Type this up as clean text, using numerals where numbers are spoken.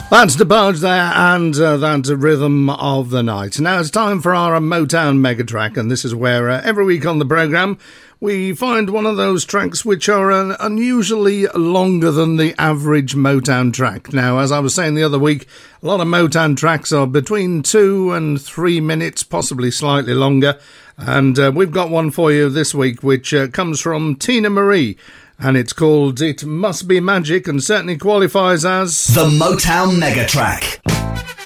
That's DeBarge there, and that Rhythm of the Night. Now it's time for our Motown Megatrack, and this is where every week on the programme we find one of those tracks which are unusually longer than the average Motown track. Now, as I was saying the other week, a lot of Motown tracks are between 2 and 3 minutes, possibly slightly longer, and we've got one for you this week which comes from Tina Marie. And it's called It Must Be Magic and certainly qualifies as the Motown Megatrack.